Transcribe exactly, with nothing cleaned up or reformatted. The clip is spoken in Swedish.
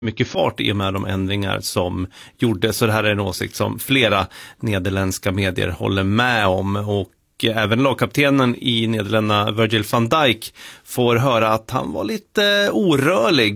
mycket fart i och med de ändringar som gjordes. Så det här är en åsikt som flera nederländska medier håller med om, och även lagkaptenen i Nederländerna, Virgil van Dijk, får höra att han var lite orörlig